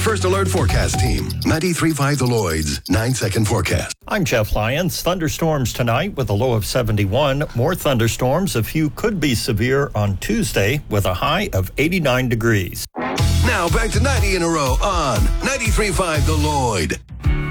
First Alert Forecast Team. 93.5 The Lloyd's 9-second forecast. I'm Jeff Lyons. Thunderstorms tonight with a low of 71. More thunderstorms. A few could be severe on Tuesday with a high of 89 degrees. Now back to 90 in a row on 93.5 The Lloyd.